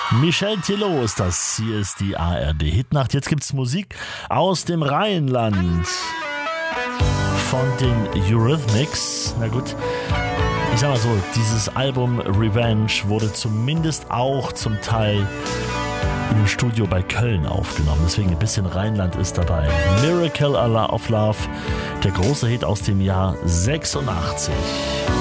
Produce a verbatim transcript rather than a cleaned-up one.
Michel Thillot ist das. Hier ist die A R D-Hitnacht. Jetzt gibt's Musik aus dem Rheinland von den Eurythmics. Na gut, ich sag mal so, dieses Album Revenge wurde zumindest auch zum Teil im Studio bei Köln aufgenommen. Deswegen ein bisschen Rheinland ist dabei. Miracle of Love, der große Hit aus dem Jahr sechsundachtzig.